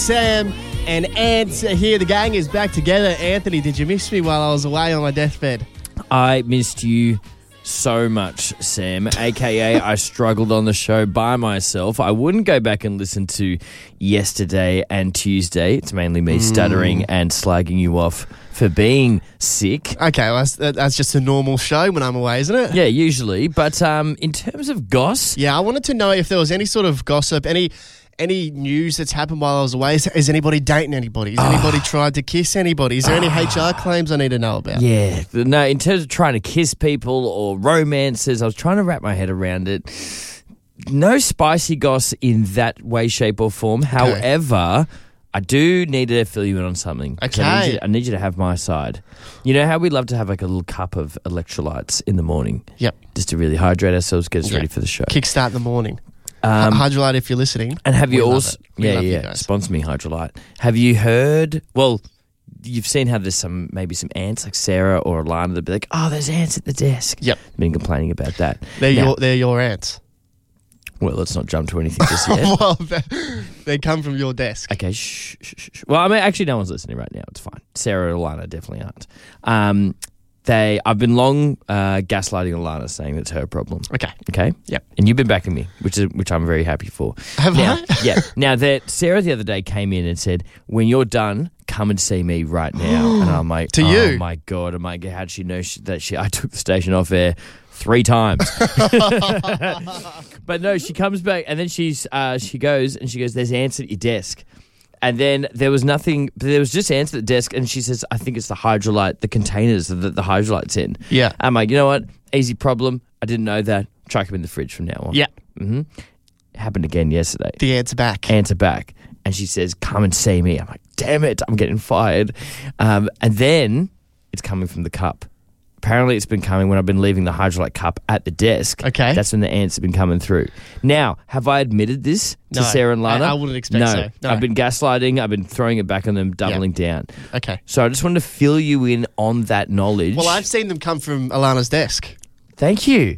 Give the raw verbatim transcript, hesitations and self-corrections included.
Sam and Ant are here. The gang is back together. Anthony, did you miss me while I was away on my deathbed? I missed you so much, Sam, a k a I struggled on the show by myself. I wouldn't go back and listen to yesterday and Tuesday. It's mainly me mm. stuttering and slagging you off for being sick. Okay, well, that's, that's just a normal show when I'm away, isn't it? Yeah, usually. But um, in terms of goss... Yeah, I wanted to know if there was any sort of gossip, any... Any news that's happened while I was away? Is, is anybody dating anybody? Has oh. anybody tried to kiss anybody? Is there any H R claims I need to know about? Yeah. No, in terms of trying to kiss people or romances, I was trying to wrap my head around it. No spicy goss in that way, shape or form. Okay. However, I do need to fill you in on something. Okay. I need, you, I need you to have my side. You know how we love to have like a little cup of electrolytes in the morning? Yep. Just to really hydrate ourselves, get us yep. ready for the show. Kickstart in the morning. Um, Hydrolite, if you're listening. And have you we also... Yeah, yeah. Sponsor me, Hydrolite. Have you heard... Well, you've seen how there's some maybe some ants like Sarah or Alana that be like, oh, there's ants at the desk. Yep. Been complaining about that. They're, now, your, they're your ants. Well, let's not jump to anything just yet. Well, they come from your desk. Okay, shh, shh, shh. Well, I mean, actually, no one's listening right now. It's fine. Sarah and Alana definitely aren't. Um... They, I've been long uh, gaslighting Alana, saying that's her problem. Okay. Okay? Yep. And you've been backing me, which is which I'm very happy for. Have now, I? Yeah. Now, that Sarah the other day came in and said, when you're done, come and see me right now. And I'm like, to oh you? my God. I'm like, how'd she know she, that she? I took the station off air three times. But no, she comes back and then she's uh, she goes and she goes, there's ants at your desk. And then there was nothing, there was just ants at the desk, and she says, I think it's the Hydrolite, the containers that the, the Hydrolite's in. Yeah. I'm like, you know what? Easy problem. I didn't know that. Chuck them in the fridge from now on. Yeah. Mm-hmm. Happened again yesterday. The ants are back. Ants are back. And she says, come and see me. I'm like, damn it, I'm getting fired. Um, and then it's coming from the cup. Apparently it's been coming when I've been leaving the Hydrolite cup at the desk. Okay. That's when the ants have been coming through. Now, have I admitted this to no, Sarah and Lana? I, I wouldn't expect no. so. No. I've been gaslighting. I've been throwing it back on them, doubling yep. down. Okay. So I just wanted to fill you in on that knowledge. Well, I've seen them come from Alana's desk. Thank you.